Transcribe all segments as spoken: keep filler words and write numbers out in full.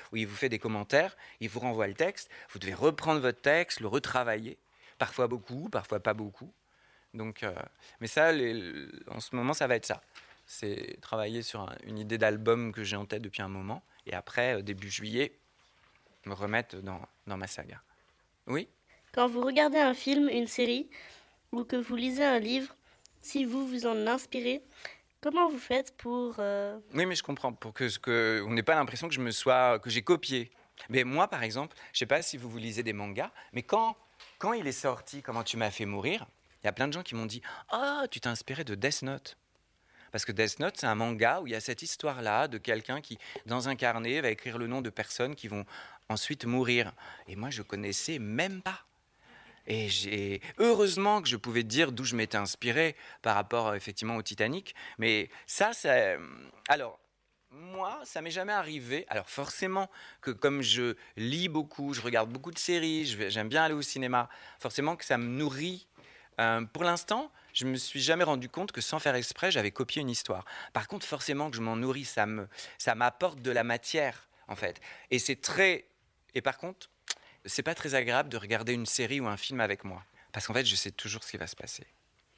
où il vous fait des commentaires, il vous renvoie le texte, vous devez reprendre votre texte, le retravailler, parfois beaucoup, parfois pas beaucoup. Donc, euh, mais ça, les, en ce moment, ça va être ça. C'est travailler sur un, une idée d'album que j'ai en tête depuis un moment, et après, début juillet, me remettre dans, dans ma saga. Oui ? Quand vous regardez un film, une série, ou que vous lisez un livre, si vous vous en inspirez, comment vous faites pour... Euh... Oui, mais je comprends, pour que, que on n'ait pas l'impression que je me sois, que j'ai copié. Mais moi, par exemple, je ne sais pas si vous vous lisez des mangas, mais quand, quand il est sorti, Comment tu m'as fait mourir, il y a plein de gens qui m'ont dit « Ah, oh, tu t'es inspiré de Death Note ». Parce que Death Note, c'est un manga où il y a cette histoire-là de quelqu'un qui, dans un carnet, va écrire le nom de personnes qui vont ensuite mourir. Et moi, je connaissais même pas. Et j'ai... heureusement que je pouvais te dire d'où je m'étais inspiré par rapport effectivement au Titanic. Mais ça, c'est... Alors, moi, ça m'est jamais arrivé. Alors forcément que comme je lis beaucoup, je regarde beaucoup de séries, je vais... j'aime bien aller au cinéma, forcément que ça me nourrit. Euh, pour l'instant, je me suis jamais rendu compte que sans faire exprès, j'avais copié une histoire. Par contre, forcément que je m'en nourris, ça me, ça m'apporte de la matière, en fait. Et c'est très... Et par contre, c'est pas très agréable de regarder une série ou un film avec moi. Parce qu'en fait, je sais toujours ce qui va se passer.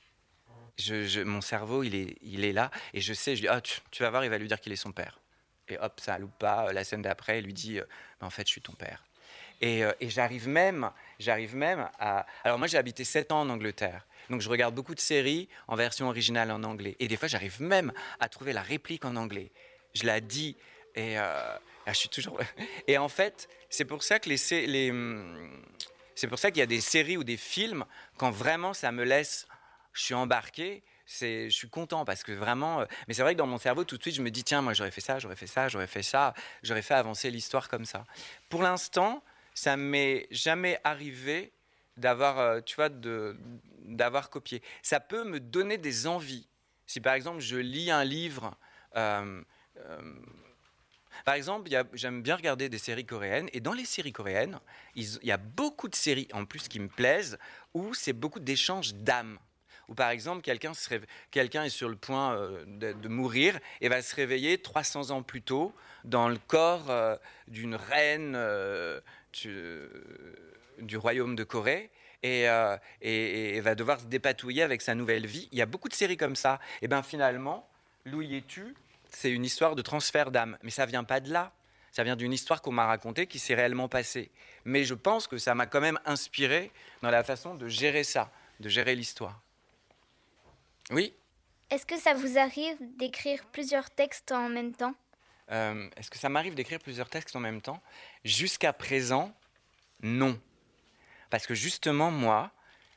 Je, je, mon cerveau, il est, il est là, et je sais, je dis, ah, tu, tu vas voir, il va lui dire qu'il est son père. Et hop, ça loupe pas. La scène d'après, il lui dit, bah, en fait, je suis ton père. Et, euh, et j'arrive même, j'arrive même à... Alors moi, j'ai habité sept ans en Angleterre. Donc je regarde beaucoup de séries en version originale en anglais. Et des fois, j'arrive même à trouver la réplique en anglais. Je la dis, et euh, je suis toujours... Et en fait, c'est pour ça que les... les c'est pour ça qu'il y a des séries ou des films, quand vraiment ça me laisse... Je suis embarqué, c'est, je suis content parce que vraiment... Mais c'est vrai que dans mon cerveau, tout de suite, je me dis, tiens, moi, j'aurais fait ça, j'aurais fait ça, j'aurais fait ça, j'aurais fait avancer l'histoire comme ça. Pour l'instant, ça m'est jamais arrivé d'avoir, euh, tu vois, de, d'avoir copié. Ça peut me donner des envies. Si par exemple je lis un livre, euh, euh, par exemple, y a, j'aime bien regarder des séries coréennes, et dans les séries coréennes, il y a beaucoup de séries en plus qui me plaisent où c'est beaucoup d'échanges d'âmes. Ou par exemple, quelqu'un, se réve... quelqu'un est sur le point euh, de, de mourir et va se réveiller trois cents ans plus tôt dans le corps euh, d'une reine euh, du, euh, du royaume de Corée et, euh, et, et va devoir se dépatouiller avec sa nouvelle vie. Il y a beaucoup de séries comme ça. Et bien finalement, L'Où y es-tu ? C'est une histoire de transfert d'âme. Mais ça ne vient pas de là. Ça vient d'une histoire qu'on m'a racontée qui s'est réellement passée. Mais je pense que ça m'a quand même inspiré dans la façon de gérer ça, de gérer l'histoire. Oui. Est-ce que ça vous arrive d'écrire plusieurs textes en même temps ? euh, Est-ce que ça m'arrive d'écrire plusieurs textes en même temps ? Jusqu'à présent, non. Parce que justement, moi,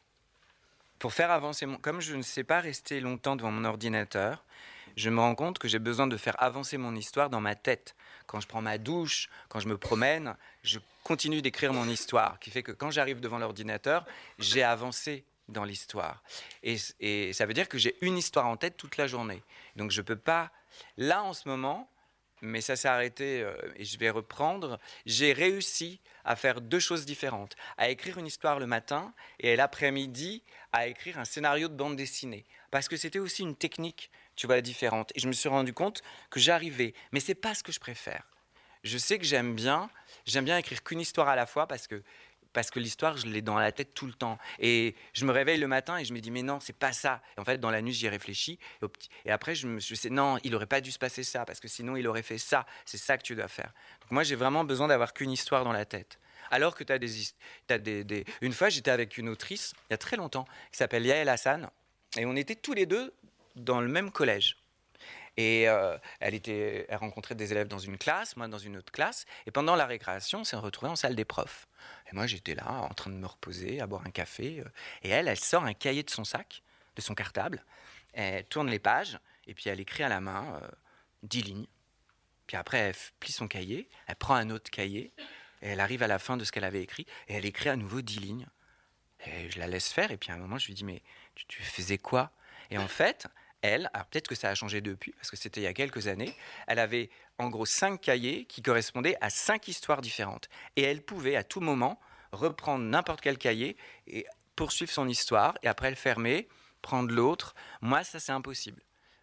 pour faire avancer mon... Comme je ne sais pas rester longtemps devant mon ordinateur, je me rends compte que j'ai besoin de faire avancer mon histoire dans ma tête. Quand je prends ma douche, quand je me promène, je continue d'écrire mon histoire, qui fait que quand j'arrive devant l'ordinateur, j'ai avancé dans l'histoire. Et, et ça veut dire que j'ai une histoire en tête toute la journée. Donc je ne peux pas... Là, en ce moment, mais ça s'est arrêté euh, et je vais reprendre, j'ai réussi à faire deux choses différentes. À écrire une histoire le matin et l'après-midi, à écrire un scénario de bande dessinée. Parce que c'était aussi une technique, tu vois, différente. Et je me suis rendu compte que j'arrivais. Mais ce n'est pas ce que je préfère. Je sais que j'aime bien, j'aime bien écrire qu'une histoire à la fois parce que parce que l'histoire, je l'ai dans la tête tout le temps. Et je me réveille le matin et je me dis, mais non, c'est pas ça. Et en fait, dans la nuit, j'y réfléchis. Et, petit... et après, je me suis dit, non, il aurait pas dû se passer ça, parce que sinon, il aurait fait ça. C'est ça que tu dois faire. Donc moi, j'ai vraiment besoin d'avoir qu'une histoire dans la tête. Alors que tu as des, t'as des, des... Une fois, j'étais avec une autrice, il y a très longtemps, qui s'appelle Yael Hassan, et on était tous les deux dans le même collège. Et euh, elle, était, elle rencontrait des élèves dans une classe, moi dans une autre classe. Et pendant la récréation, on s'est retrouvés en salle des profs. Et moi, j'étais là, en train de me reposer, à boire un café. Et elle, elle sort un cahier de son sac, de son cartable. Elle tourne les pages, et puis elle écrit à la main euh, dix lignes. Puis après, elle plie son cahier, elle prend un autre cahier, et elle arrive à la fin de ce qu'elle avait écrit, et elle écrit à nouveau dix lignes. Et je la laisse faire, et puis à un moment, je lui dis, mais tu, tu faisais quoi ? Et en fait... Elle, alors peut-être que ça a changé depuis, parce que c'était il y a quelques années, elle avait en gros cinq cahiers qui correspondaient à cinq histoires différentes. Et elle pouvait à tout moment reprendre n'importe quel cahier et poursuivre son histoire, et après le fermer, prendre l'autre. Moi, ça c'est impossible.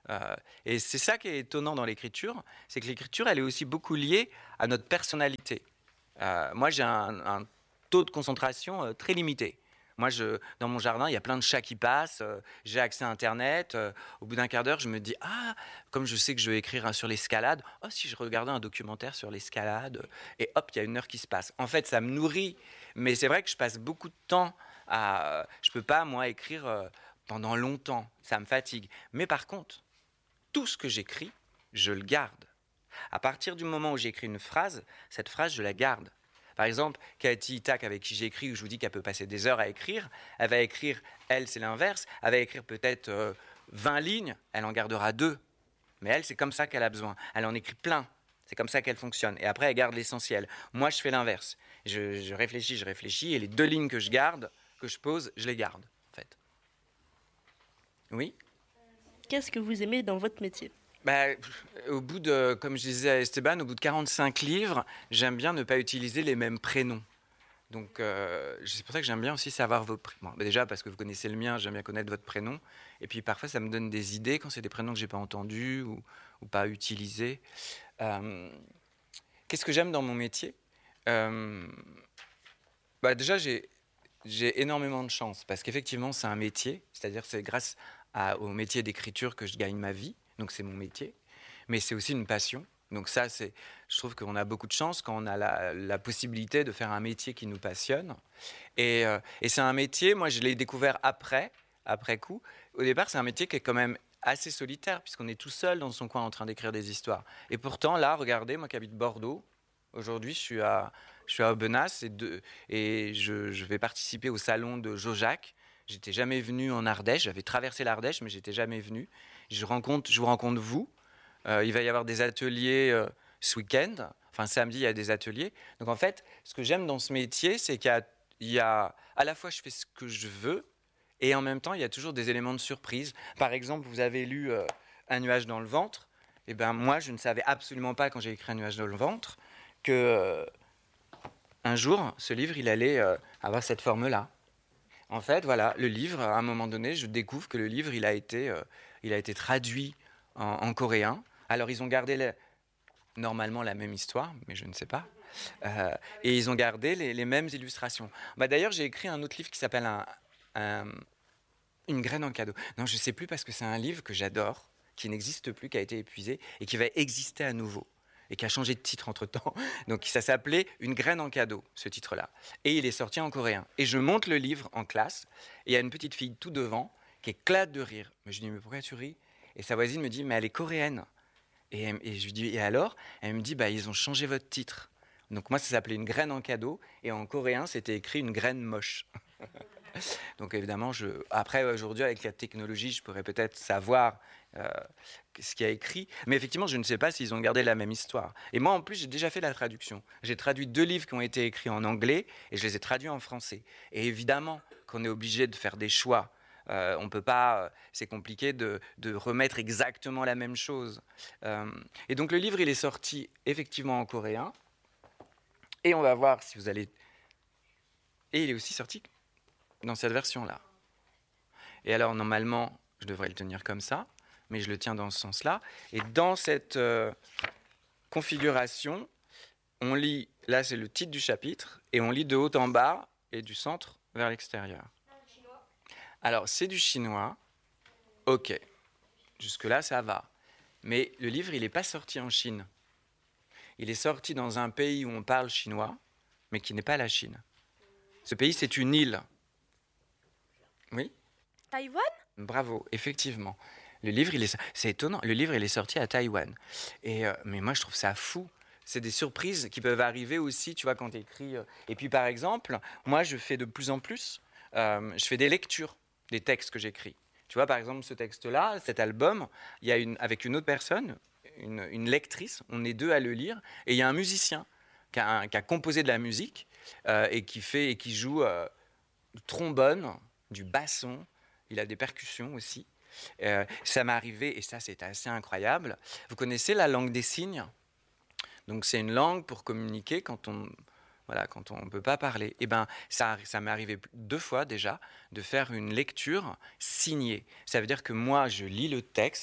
Euh, et c'est ça qui est étonnant dans l'écriture, c'est que l'écriture, elle est aussi beaucoup liée à notre personnalité. Euh, moi, j'ai un, un taux de concentration euh, très limité. Moi, je, dans mon jardin, il y a plein de chats qui passent, euh, j'ai accès à Internet. Euh, au bout d'un quart d'heure, je me dis, ah, comme je sais que je vais écrire hein, sur l'escalade, oh, si je regardais un documentaire sur l'escalade, et hop, il y a une heure qui se passe. En fait, ça me nourrit, mais c'est vrai que je passe beaucoup de temps à... Je ne peux pas, moi, écrire euh, pendant longtemps, ça me fatigue. Mais par contre, tout ce que j'écris, je le garde. À partir du moment où j'écris une phrase, cette phrase, je la garde. Par exemple, Cathy Tack, avec qui j'écris, où je vous dis qu'elle peut passer des heures à écrire, elle va écrire, elle, c'est l'inverse, elle va écrire peut-être euh, vingt lignes, elle en gardera deux. Mais elle, c'est comme ça qu'elle a besoin. Elle en écrit plein. C'est comme ça qu'elle fonctionne. Et après, elle garde l'essentiel. Moi, je fais l'inverse. Je, je réfléchis, je réfléchis, et les deux lignes que je garde, que je pose, je les garde, en fait. Oui ? Qu'est-ce que vous aimez dans votre métier ? Bah, au bout de, comme je disais à Esteban, au bout de quarante-cinq livres, j'aime bien ne pas utiliser les mêmes prénoms. Donc, euh, c'est pour ça que j'aime bien aussi savoir vos prénoms. Bon, déjà, parce que vous connaissez le mien, j'aime bien connaître votre prénom. Et puis, parfois, ça me donne des idées quand c'est des prénoms que je n'ai pas entendus ou, ou pas utilisés. Euh, qu'est-ce que j'aime dans mon métier ? euh, bah, Déjà, j'ai, j'ai énormément de chance parce qu'effectivement, c'est un métier. C'est-à-dire c'est grâce à, au métier d'écriture que je gagne ma vie. Donc c'est mon métier, mais c'est aussi une passion. Donc ça, c'est, je trouve qu'on a beaucoup de chance quand on a la, la possibilité de faire un métier qui nous passionne. Et, euh, et c'est un métier, moi je l'ai découvert après, après coup. Au départ, c'est un métier qui est quand même assez solitaire, puisqu'on est tout seul dans son coin en train d'écrire des histoires. Et pourtant, là, regardez, moi qui habite Bordeaux, aujourd'hui je suis à, je suis à Aubenas et, de, et je, je vais participer au salon de Jojac. J'étais jamais venu en Ardèche, j'avais traversé l'Ardèche, mais j'étais jamais venu. Je, rencontre, je vous rencontre vous. Euh, il va y avoir des ateliers euh, ce week-end. Enfin, samedi, il y a des ateliers. Donc, en fait, ce que j'aime dans ce métier, c'est qu'il y a, il y a... À la fois, je fais ce que je veux, et en même temps, il y a toujours des éléments de surprise. Par exemple, vous avez lu euh, Un nuage dans le ventre. Eh bien, moi, je ne savais absolument pas, quand j'ai écrit Un nuage dans le ventre, que euh, un jour, ce livre, il allait euh, avoir cette forme-là. En fait, voilà, le livre, à un moment donné, je découvre que le livre, il a été, euh, il a été traduit en, en coréen. Alors, ils ont gardé les, normalement la même histoire, mais je ne sais pas. Euh, et ils ont gardé les, les mêmes illustrations. Bah, d'ailleurs, j'ai écrit un autre livre qui s'appelle un, un, Une graine en cadeau. Non, je ne sais plus parce que c'est un livre que j'adore, qui n'existe plus, qui a été épuisé et qui va exister à nouveau. Et qui a changé de titre entre-temps. Donc ça s'appelait Une graine en cadeau, ce titre-là. Et il est sorti en coréen. Et je monte le livre en classe, et il y a une petite fille tout devant qui éclate de rire. Mais je lui dis, mais pourquoi tu ris ? Et sa voisine me dit, mais elle est coréenne. Et, elle, et je lui dis, et alors ? Elle me dit, bah, ils ont changé votre titre. Donc moi, ça s'appelait Une graine en cadeau, et en coréen, c'était écrit Une graine moche. Donc évidemment, je... après, aujourd'hui, avec la technologie, je pourrais peut-être savoir euh, ce qu'il y a écrit. Mais effectivement, je ne sais pas s'ils ont gardé la même histoire. Et moi, en plus, j'ai déjà fait la traduction. J'ai traduit deux livres qui ont été écrits en anglais et je les ai traduits en français. Et évidemment qu'on est obligé de faire des choix. Euh, on peut pas, c'est compliqué de, de remettre exactement la même chose. Euh, et donc le livre, il est sorti effectivement en coréen. Et on va voir si vous allez... Et il est aussi sorti dans cette version-là. Et alors, normalement, je devrais le tenir comme ça, mais je le tiens dans ce sens-là. Et dans cette euh, configuration, on lit, là c'est le titre du chapitre, et on lit de haut en bas et du centre vers l'extérieur. Alors, c'est du chinois. Ok. Jusque-là, ça va. Mais le livre, il n'est pas sorti en Chine. Il est sorti dans un pays où on parle chinois, mais qui n'est pas la Chine. Ce pays, c'est une île. Oui ? Taïwan ? Bravo, effectivement. Le livre, il est, c'est étonnant. Le livre, il est sorti à Taïwan. Et, euh, mais moi, je trouve ça fou. C'est des surprises qui peuvent arriver aussi, tu vois, quand tu écris. Euh... Et puis, par exemple, moi, je fais de plus en plus, euh, je fais des lectures des textes que j'écris. Tu vois, par exemple, ce texte-là, cet album, il y a une, avec une autre personne, une, une lectrice, on est deux à le lire, et il y a un musicien qui a, un, qui a composé de la musique euh, et qui fait et qui joue euh, du trombone, du basson. Il a des percussions aussi. Euh, ça m'est arrivé, et ça c'est assez incroyable. Vous connaissez la langue des signes ? Donc c'est une langue pour communiquer quand on voilà, quand on ne peut pas parler. Et ben ça, ça m'est arrivé deux fois déjà de faire une lecture signée. Ça veut dire que moi je lis le texte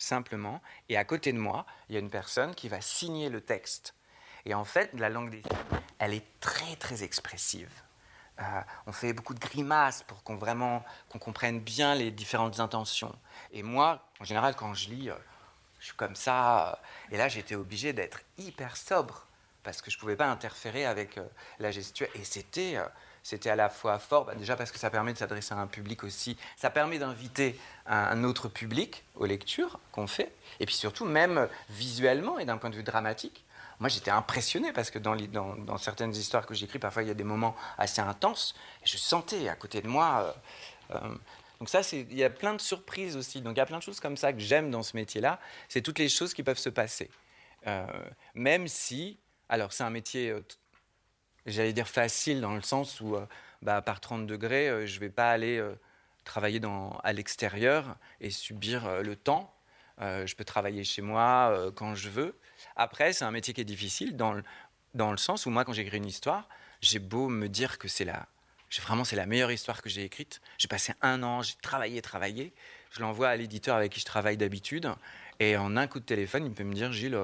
simplement. Et à côté de moi, il y a une personne qui va signer le texte. Et en fait, la langue des signes, elle est très, très expressive. Euh, on fait beaucoup de grimaces pour qu'on, vraiment, qu'on comprenne bien les différentes intentions. Et moi, en général, quand je lis, euh, je suis comme ça. Euh, et là, j'étais obligé d'être hyper sobre parce que je ne pouvais pas interférer avec euh, la gestuelle. Et c'était, euh, c'était à la fois fort, bah, déjà parce que ça permet de s'adresser à un public aussi. Ça permet d'inviter un, un autre public aux lectures qu'on fait. Et puis surtout, même visuellement et d'un point de vue dramatique. Moi, j'étais impressionné parce que dans, les, dans, dans certaines histoires que j'écris, parfois, il y a des moments assez intenses. Et je sentais à côté de moi... Euh, euh, donc ça, c'est, il y a plein de surprises aussi. Donc il y a plein de choses comme ça que j'aime dans ce métier-là. C'est toutes les choses qui peuvent se passer. Euh, même si... Alors, c'est un métier, euh, j'allais dire facile, dans le sens où, euh, bah, par trente degrés, euh, je ne vais pas aller euh, travailler dans, à l'extérieur et subir euh, le temps. Euh, je peux travailler chez moi euh, quand je veux. Après, c'est un métier qui est difficile dans le, dans le sens où moi, quand j'écris une histoire, j'ai beau me dire que c'est la, j'ai, vraiment, c'est la meilleure histoire que j'ai écrite. J'ai passé un an, j'ai travaillé, travaillé. Je l'envoie à l'éditeur avec qui je travaille d'habitude. Et en un coup de téléphone, il peut me dire, Gilles, euh,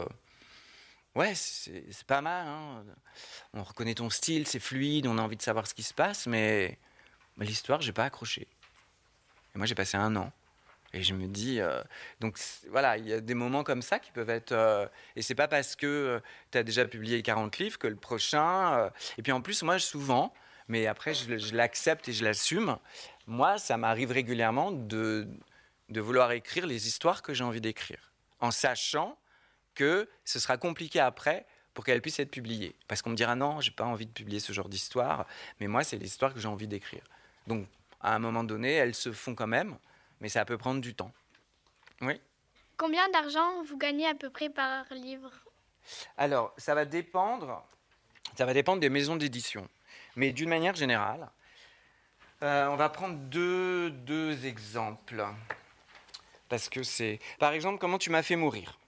ouais, c'est, c'est pas mal. Hein. On reconnaît ton style, c'est fluide, on a envie de savoir ce qui se passe, mais, mais l'histoire, j'ai pas accroché. Et moi, j'ai passé un an. Et je me dis, euh, donc voilà, il y a des moments comme ça qui peuvent être... Euh, et c'est pas parce que euh, tu as déjà publié quarante livres que le prochain... Euh, et puis en plus, moi, souvent, mais après, je, je l'accepte et je l'assume, moi, ça m'arrive régulièrement de, de vouloir écrire les histoires que j'ai envie d'écrire, en sachant que ce sera compliqué après pour qu'elles puissent être publiées. Parce qu'on me dira, non, j'ai pas envie de publier ce genre d'histoire, mais moi, c'est l'histoire que j'ai envie d'écrire. Donc, à un moment donné, elles se font quand même, mais ça peut prendre du temps. Oui. Combien d'argent vous gagnez à peu près par livre? Alors, ça va dépendre, ça va dépendre des maisons d'édition. Mais d'une manière générale, euh, on va prendre deux, deux exemples. Parce que c'est... Par exemple, Comment tu m'as fait mourir.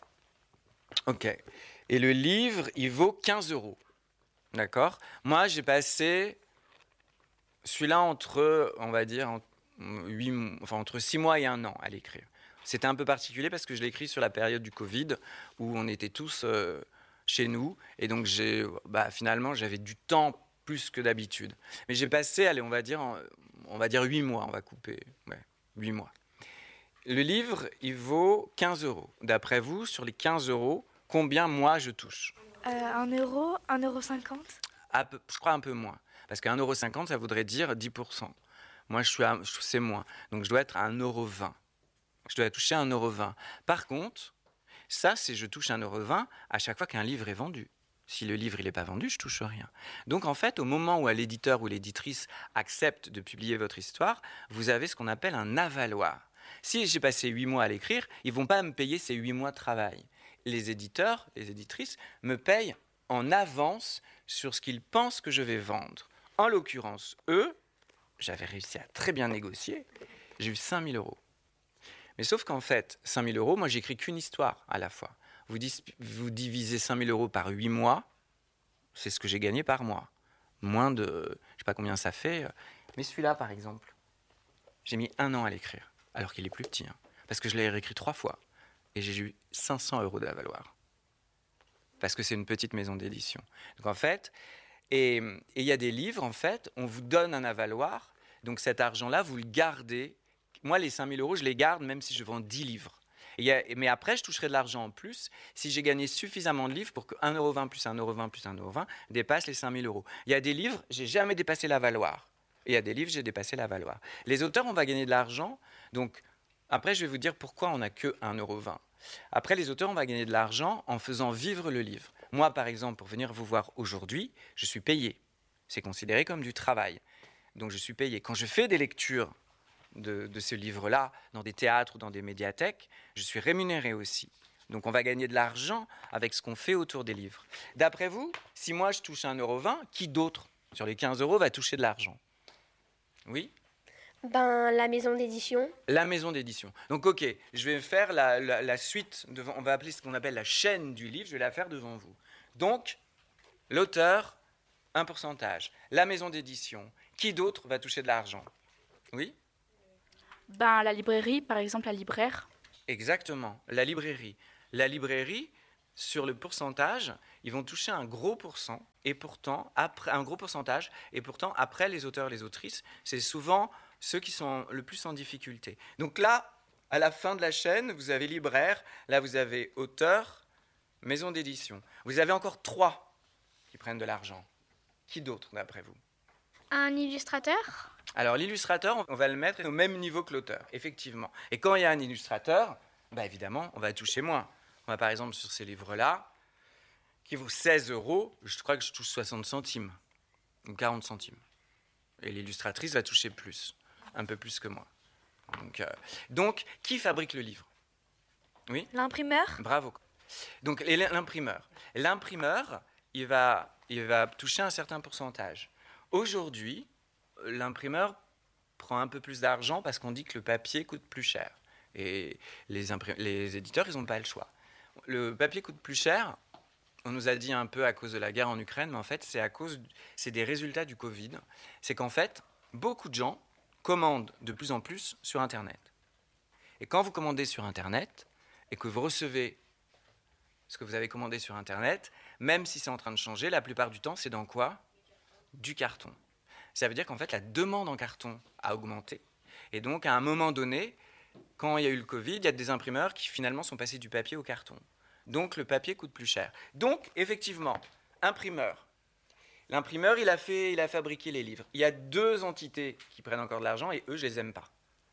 OK. Et le livre, il vaut quinze euros. D'accord? Moi, j'ai passé celui-là entre, on va dire, huit, enfin, entre six mois et un an à l'écrire. C'était un peu particulier parce que je l'ai écrit sur la période du Covid où on était tous euh, chez nous. Et donc, j'ai, bah, finalement, j'avais du temps plus que d'habitude. Mais j'ai passé, allez, on va dire, on va dire huit mois, on va couper. Ouais, huit mois. Le livre, il vaut quinze euros. D'après vous, sur les quinze euros, combien moi je touche? euh, un euro, un euro cinquante. À peu, je crois un peu moins. Parce qu'un euro cinquante, ça voudrait dire dix pour cent. Moi, je suis à, c'est moins. Donc, je dois être à un euro vingt. Je dois toucher un euro vingt. Par contre, ça, c'est je touche un euro vingt à chaque fois qu'un livre est vendu. Si le livre n'est pas vendu, je touche rien. Donc, en fait, au moment où l'éditeur ou l'éditrice accepte de publier votre histoire, vous avez ce qu'on appelle un avaloir. Si j'ai passé huit mois à l'écrire, ils ne vont pas me payer ces huit mois de travail. Les éditeurs, les éditrices, me payent en avance sur ce qu'ils pensent que je vais vendre. En l'occurrence, eux, j'avais réussi à très bien négocier, j'ai eu cinq mille euros. Mais sauf qu'en fait, cinq mille euros, moi, j'écris qu'une histoire à la fois. Vous, dis, vous divisez cinq mille euros par huit mois, c'est ce que j'ai gagné par mois. Moins de... Je ne sais pas combien ça fait. Mais celui-là, par exemple, j'ai mis un an à l'écrire, alors qu'il est plus petit. Hein, parce que je l'ai réécrit trois fois. Et j'ai eu cinq cents euros de avaloir. Parce que c'est une petite maison d'édition. Donc en fait, et il y a des livres, en fait, on vous donne un avaloir. Donc cet argent-là, vous le gardez. Moi, les cinq mille euros, je les garde même si je vends dix livres. Et y a, mais après, je toucherai de l'argent en plus si j'ai gagné suffisamment de livres pour que un euro vingt plus un euro vingt plus un euro vingt dépasse les cinq mille euros. Il y a des livres, j'ai jamais dépassé l'avaloir. Et il y a des livres, j'ai dépassé l'avaloir. Les auteurs, on va gagner de l'argent. Donc après, je vais vous dire pourquoi on n'a que un euro vingt. Après, les auteurs, on va gagner de l'argent en faisant vivre le livre. Moi, par exemple, pour venir vous voir aujourd'hui, je suis payé. C'est considéré comme du travail. Donc, je suis payé. Quand je fais des lectures de, de ce livre-là, dans des théâtres ou dans des médiathèques, je suis rémunéré aussi. Donc, on va gagner de l'argent avec ce qu'on fait autour des livres. D'après vous, si moi, je touche un euro vingt, qui d'autre, sur les quinze euros, va toucher de l'argent? Oui? Ben, la maison d'édition. La maison d'édition. Donc, OK, je vais faire la, la, la suite, devant, on va appeler ce qu'on appelle la chaîne du livre, je vais la faire devant vous. Donc, l'auteur, un pourcentage. La maison d'édition. Qui d'autre va toucher de l'argent? Oui? Ben, la librairie, par exemple, la libraire. Exactement, la librairie. La librairie, sur le pourcentage, ils vont toucher un gros pourcent, et pourtant, après, un gros pourcentage, et pourtant, après les auteurs et les autrices, c'est souvent ceux qui sont le plus en difficulté. Donc là, à la fin de la chaîne, vous avez libraire, là vous avez auteur, maison d'édition. Vous avez encore trois qui prennent de l'argent. Qui d'autre, d'après vous? Un illustrateur? Alors l'illustrateur, on va le mettre au même niveau que l'auteur, effectivement. Et quand il y a un illustrateur, bah évidemment, on va toucher moins. On va par exemple sur ces livres-là, qui vaut seize euros, je crois que je touche soixante centimes, ou quarante centimes. Et l'illustratrice va toucher plus, un peu plus que moi. Donc, euh, donc qui fabrique le livre? Oui? L'imprimeur? Bravo. Donc l'imprimeur. L'imprimeur, il va, il va toucher un certain pourcentage. Aujourd'hui, l'imprimeur prend un peu plus d'argent parce qu'on dit que le papier coûte plus cher. Et les, imprim- les éditeurs, ils n'ont pas le choix. Le papier coûte plus cher, on nous a dit un peu à cause de la guerre en Ukraine, mais en fait, c'est à cause, c'est des résultats du Covid. C'est qu'en fait, beaucoup de gens commandent de plus en plus sur Internet. Et quand vous commandez sur Internet et que vous recevez ce que vous avez commandé sur Internet, même si c'est en train de changer, la plupart du temps, c'est dans quoi? Du carton. Ça veut dire qu'en fait, la demande en carton a augmenté. Et donc, à un moment donné, quand il y a eu le Covid, il y a des imprimeurs qui finalement sont passés du papier au carton. Donc, le papier coûte plus cher. Donc, effectivement, imprimeur. L'imprimeur, il a, fait, il a fabriqué les livres. Il y a deux entités qui prennent encore de l'argent et eux, je les aime pas.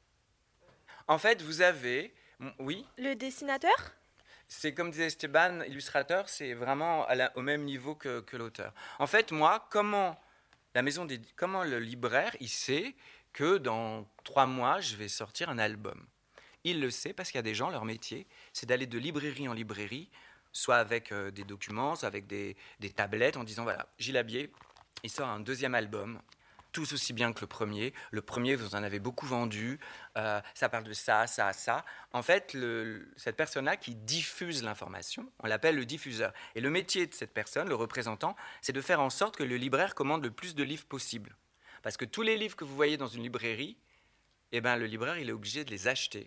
En fait, vous avez... Oui? Le dessinateur? C'est comme disait Esteban, illustrateur, c'est vraiment à la, au même niveau que, que l'auteur. En fait, moi, comment, la maison des, comment le libraire, il sait que dans trois mois, je vais sortir un album? Il le sait parce qu'il y a des gens, leur métier, c'est d'aller de librairie en librairie, soit avec euh, des documents, soit avec des, des tablettes, en disant, voilà, Gilles Habier, il sort un deuxième album, tous aussi bien que le premier. Le premier, vous en avez beaucoup vendu, euh, ça parle de ça, ça, ça. En fait, le, cette personne-là qui diffuse l'information, on l'appelle le diffuseur. Et le métier de cette personne, le représentant, c'est de faire en sorte que le libraire commande le plus de livres possible. Parce que tous les livres que vous voyez dans une librairie, eh ben, le libraire, il est obligé de les acheter.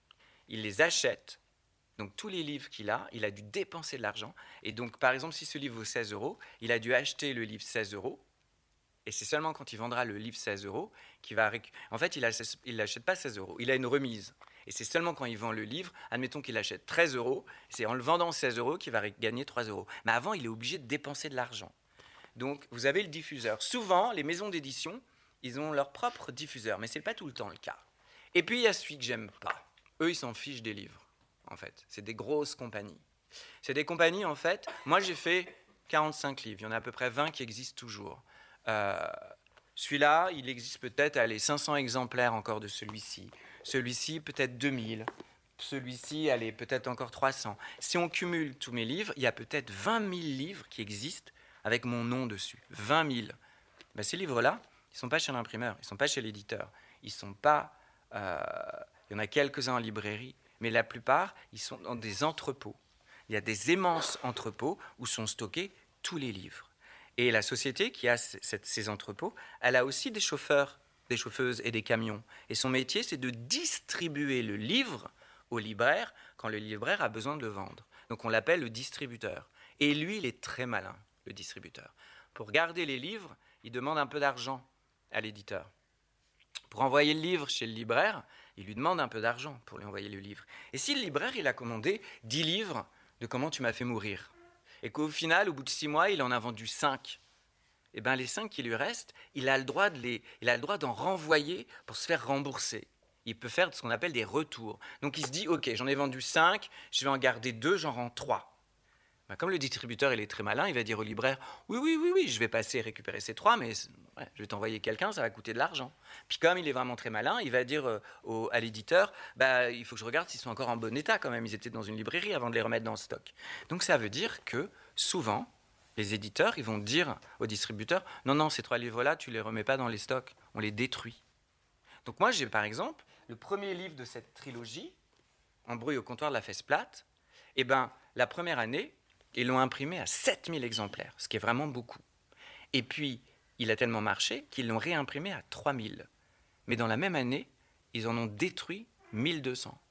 Il les achète. Donc, tous les livres qu'il a, il a dû dépenser de l'argent. Et donc, par exemple, si ce livre vaut seize euros, il a dû acheter le livre seize euros. Et c'est seulement quand il vendra le livre seize euros qu'il va... Réc... En fait, il ne l'achète pas seize euros. Il a une remise. Et c'est seulement quand il vend le livre, admettons qu'il achète treize euros, c'est en le vendant seize euros qu'il va gagner trois euros. Mais avant, il est obligé de dépenser de l'argent. Donc, vous avez le diffuseur. Souvent, les maisons d'édition, ils ont leur propre diffuseur. Mais ce n'est pas tout le temps le cas. Et puis, il y a celui que j'aime pas. Eux, ils s'en fichent des livres, en fait. C'est des grosses compagnies. C'est des compagnies, en fait... Moi, j'ai fait quarante-cinq livres. Il y en a à peu près vingt qui existent toujours. Euh, celui-là, il existe peut-être allez, cinq cents exemplaires encore de celui-ci. Celui-ci, peut-être deux mille. Celui-ci, allez, peut-être encore trois cents. Si on cumule tous mes livres, il y a peut-être vingt mille livres qui existent avec mon nom dessus. vingt mille. Ben, ces livres-là, ils ne sont pas chez l'imprimeur, ils ne sont pas chez l'éditeur. Ils sont pas... Euh, il y en a quelques-uns en librairie, mais la plupart, ils sont dans des entrepôts. Il y a des immenses entrepôts où sont stockés tous les livres. Et la société qui a ces entrepôts, elle a aussi des chauffeurs, des chauffeuses et des camions. Et son métier, c'est de distribuer le livre au libraire quand le libraire a besoin de le vendre. Donc on l'appelle le distributeur. Et lui, il est très malin, le distributeur. Pour garder les livres, il demande un peu d'argent à l'éditeur. Pour envoyer le livre chez le libraire, il lui demande un peu d'argent pour lui envoyer le livre. Et si le libraire, il a commandé dix livres de Comment tu m'as fait mourir, et qu'au final, au bout de six mois, il en a vendu cinq, eh bien, les cinq qui lui restent, il a le droit de les, il a le droit d'en renvoyer pour se faire rembourser. Il peut faire ce qu'on appelle des retours. Donc, il se dit, OK, j'en ai vendu cinq, je vais en garder deux, j'en rends trois. Ben, comme le distributeur, il est très malin, il va dire au libraire, oui, oui, oui, oui, je vais passer récupérer ces trois, mais ouais, je vais t'envoyer quelqu'un, ça va coûter de l'argent. Puis comme il est vraiment très malin, il va dire euh, au, à l'éditeur, bah, il faut que je regarde s'ils sont encore en bon état quand même, ils étaient dans une librairie avant de les remettre dans le stock. Donc ça veut dire que souvent, les éditeurs, ils vont dire au distributeur, non, non, ces trois livres-là, tu ne les remets pas dans les stocks, on les détruit. Donc moi, j'ai par exemple, le premier livre de cette trilogie, Embrouille au comptoir de la Fesse plate, eh ben, la première année, ils l'ont imprimé à sept mille exemplaires, ce qui est vraiment beaucoup. Et puis, il a tellement marché qu'ils l'ont réimprimé à trois mille. Mais dans la même année, ils en ont détruit mille deux cents.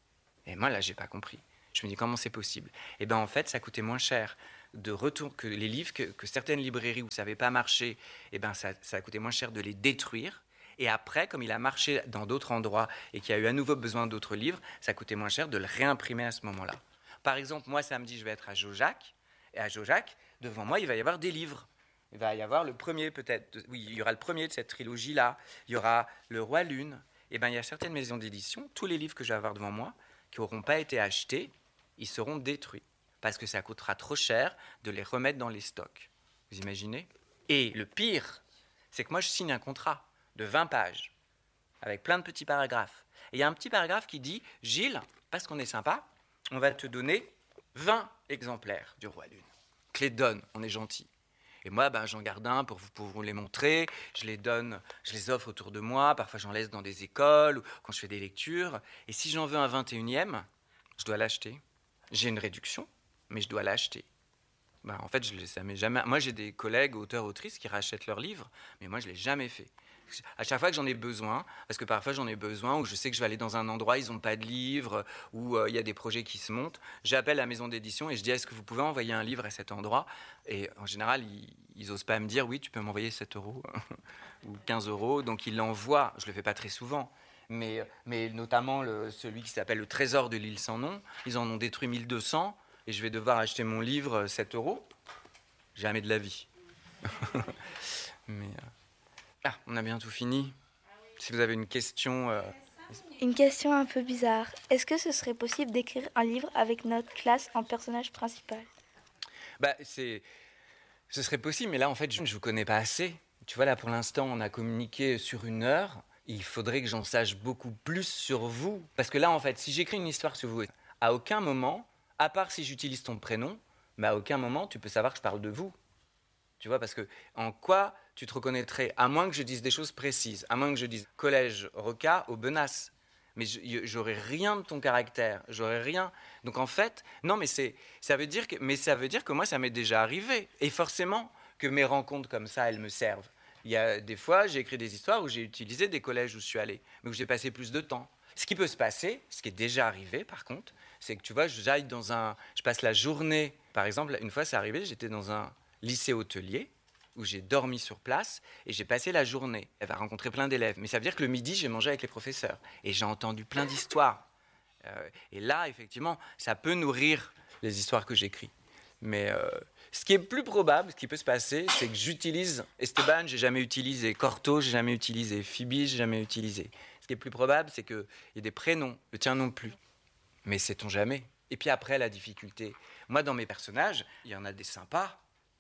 Et moi, là, j'ai pas compris. Je me dis, comment c'est possible? Et bien, en fait, ça coûtait moins cher de retour que les livres, que, que certaines librairies où ça n'avait pas marché, et ben, ça, ça coûtait moins cher de les détruire. Et après, comme il a marché dans d'autres endroits et qu'il y a eu à nouveau besoin d'autres livres, ça coûtait moins cher de le réimprimer à ce moment-là. Par exemple, moi, samedi, je vais être à Jaujac. Et à Jaujac, devant moi, il va y avoir des livres. Il va y avoir le premier, peut-être. Oui, il y aura le premier de cette trilogie-là. Il y aura Le Roi Lune. Et bien, il y a certaines maisons d'édition, tous les livres que je vais avoir devant moi, qui n'auront pas été achetés, ils seront détruits. Parce que ça coûtera trop cher de les remettre dans les stocks. Vous imaginez? Et le pire, c'est que moi, je signe un contrat de vingt pages, avec plein de petits paragraphes. Et il y a un petit paragraphe qui dit « Gilles, parce qu'on est sympa, on va te donner vingt exemplaires du Roi Lune. Clé de donne, on est gentil. » Et moi, ben, j'en garde un pour vous, pour vous les montrer. Je les donne, je les offre autour de moi. Parfois, j'en laisse dans des écoles ou quand je fais des lectures. Et si j'en veux un vingt et unième, je dois l'acheter. J'ai une réduction, mais je dois l'acheter. Ben, en fait, je les, ça m'est jamais... Moi, j'ai des collègues auteurs, autrices qui rachètent leurs livres, mais moi, je ne l'ai jamais fait. À chaque fois que j'en ai besoin, parce que parfois j'en ai besoin, où je sais que je vais aller dans un endroit, ils n'ont pas de livre, où euh, il y a des projets qui se montent, j'appelle la maison d'édition et je dis, est-ce que vous pouvez envoyer un livre à cet endroit? Et en général, ils n'osent pas me dire, oui, tu peux m'envoyer sept euros ou quinze euros, donc ils l'envoient. Je ne le fais pas très souvent, mais, mais notamment le, celui qui s'appelle Le Trésor de l'île sans nom, ils en ont détruit mille deux cents, et je vais devoir acheter mon livre sept euros. Jamais de la vie. mais... Euh... Ah, on a bien tout fini. Si vous avez une question... Euh... Une question un peu bizarre. Est-ce que ce serait possible d'écrire un livre avec notre classe en personnage principal? Bah, c'est... Ce serait possible, mais là, en fait, je ne vous connais pas assez. Tu vois, là, pour l'instant, on a communiqué sur une heure. Il faudrait que j'en sache beaucoup plus sur vous. Parce que là, en fait, si j'écris une histoire sur vous, à aucun moment, à part si j'utilise ton prénom, mais à aucun moment, tu peux savoir que je parle de vous. Tu vois, parce que en quoi tu te reconnaîtrais, à moins que je dise des choses précises, à moins que je dise collège Roca au Benas, mais j'aurais rien de ton caractère, j'aurais rien. Donc en fait, non, mais c'est, ça veut dire que, mais ça veut dire que moi, ça m'est déjà arrivé, et forcément que mes rencontres comme ça, elles me servent. Il y a des fois, j'ai écrit des histoires où j'ai utilisé des collèges où je suis allé, mais où j'ai passé plus de temps. Ce qui peut se passer, ce qui est déjà arrivé, par contre, c'est que tu vois, j'aille dans un, je passe la journée, par exemple, une fois, c'est arrivé, j'étais dans un lycée hôtelier, où j'ai dormi sur place et j'ai passé la journée. Elle va rencontrer plein d'élèves. Mais ça veut dire que le midi, j'ai mangé avec les professeurs. Et j'ai entendu plein d'histoires. Euh, et là, effectivement, ça peut nourrir les histoires que j'écris. Mais euh, ce qui est plus probable, ce qui peut se passer, c'est que j'utilise Esteban, j'ai jamais utilisé. Corto, j'ai jamais utilisé. Phoebe, j'ai jamais utilisé. Ce qui est plus probable, c'est qu'il y ait des prénoms. Le tien non plus. Mais sait-on jamais. Et puis après, la difficulté. Moi, dans mes personnages, il y en a des sympas.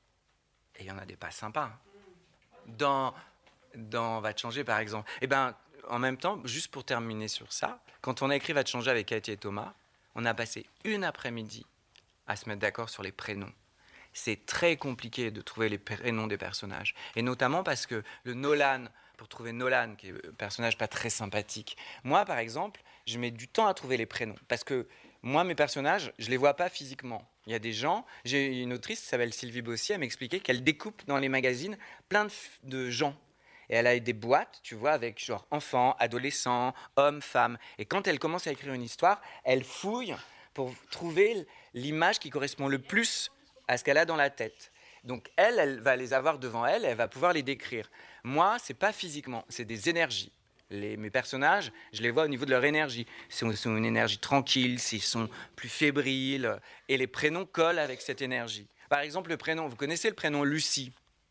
Et il y en a des pas sympas. Dans, dans Va te changer, par exemple. Eh ben, en même temps, juste pour terminer sur ça, quand on a écrit Va te changer avec Cathy et Thomas, on a passé une après-midi à se mettre d'accord sur les prénoms. C'est très compliqué de trouver les prénoms des personnages. Et notamment parce que le Nolan, pour trouver Nolan, qui est un personnage pas très sympathique, moi, par exemple, je mets du temps à trouver les prénoms. Parce que moi, mes personnages, je les vois pas physiquement. Il y a des gens, j'ai une autrice qui s'appelle Sylvie Bossier, elle m'expliquait qu'elle découpe dans les magazines plein de, de gens. Et elle a des boîtes, tu vois, avec genre enfants, adolescents, hommes, femmes. Et quand elle commence à écrire une histoire, elle fouille pour trouver l'image qui correspond le plus à ce qu'elle a dans la tête. Donc elle, elle va les avoir devant elle, elle va pouvoir les décrire. Moi, c'est pas physiquement, c'est des énergies. Les, mes personnages, je les vois au niveau de leur énergie. Ils sont, ils sont une énergie tranquille, ils sont plus fébriles, et les prénoms collent avec cette énergie. Par exemple, le prénom, vous connaissez le prénom Lucie?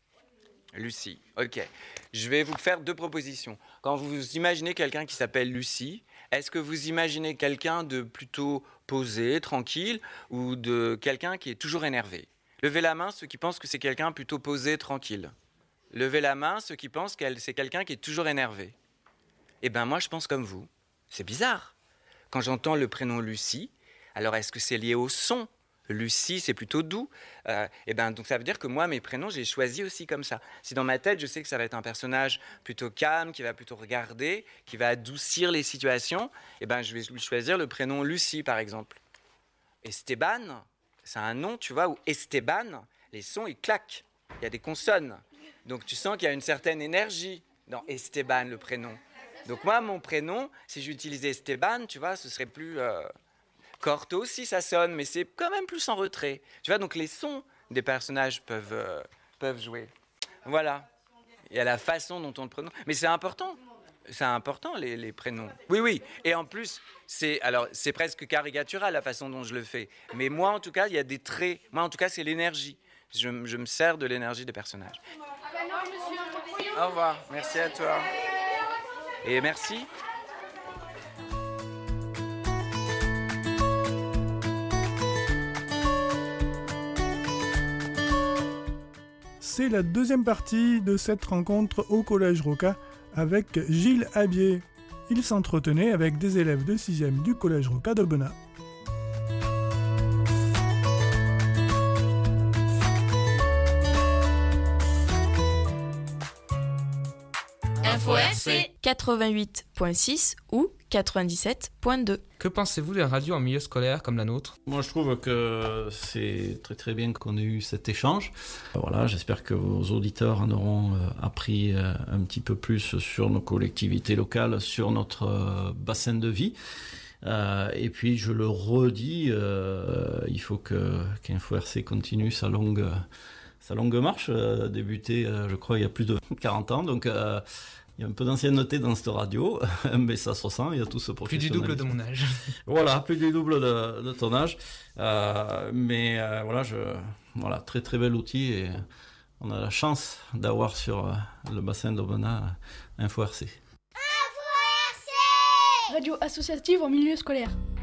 Lucie, ok. Je vais vous faire deux propositions. Quand vous imaginez quelqu'un qui s'appelle Lucie, est-ce que vous imaginez quelqu'un de plutôt posé, tranquille, ou de quelqu'un qui est toujours énervé? Levez la main ceux qui pensent que c'est quelqu'un plutôt posé, tranquille. Levez la main ceux qui pensent que c'est quelqu'un qui est toujours énervé. Eh bien, moi, je pense comme vous. C'est bizarre. Quand j'entends le prénom Lucie, alors est-ce que c'est lié au son? Lucie, c'est plutôt doux. Euh, eh bien, donc ça veut dire que moi, mes prénoms, j'ai choisi aussi comme ça. Si dans ma tête, je sais que ça va être un personnage plutôt calme, qui va plutôt regarder, qui va adoucir les situations, eh bien, je vais choisir le prénom Lucie, par exemple. Esteban, c'est un nom, tu vois, où Esteban, les sons, ils claquent. Il y a des consonnes. Donc, tu sens qu'il y a une certaine énergie dans Esteban, le prénom. Donc moi, mon prénom, si j'utilisais Esteban, tu vois, ce serait plus... Euh, Corto aussi, ça sonne, mais c'est quand même plus en retrait. Tu vois, donc les sons des personnages peuvent, euh, peuvent jouer. Voilà. Il y a la façon dont on le prononce. Mais c'est important. C'est important, les, les prénoms. Oui, oui. Et en plus, c'est, alors, c'est presque caricatural la façon dont je le fais. Mais moi, en tout cas, il y a des traits. Moi, en tout cas, c'est l'énergie. Je, je me sers de l'énergie des personnages. Au revoir. Merci à toi. Et merci. C'est la deuxième partie de cette rencontre au Collège Roca avec Gilles Habier. Il s'entretenait avec des élèves de sixième du Collège Roca d'Aubenas. Info R C quatre-vingt-huit virgule six ou quatre-vingt-dix-sept virgule deux. Que pensez-vous des radios en milieu scolaire comme la nôtre ? Moi, je trouve que c'est très très bien qu'on ait eu cet échange. Voilà, j'espère que vos auditeurs en auront euh, appris euh, un petit peu plus sur nos collectivités locales, sur notre euh, bassin de vie. Euh, et puis, je le redis, euh, il faut que qu'Info R C continue sa longue, sa longue marche, euh, débutée, euh, je crois, il y a plus de quarante ans. Donc, euh, il y a un peu d'ancienneté dans cette radio, mais ça se ressent, il y a tout ce professionnalisme. Plus du double de mon âge. Voilà, plus du double de, de ton âge. Euh, mais euh, voilà, je, voilà, très très bel outil et on a la chance d'avoir sur euh, le bassin d'Aubenas Info R C. Info R C ! Radio associative en milieu scolaire.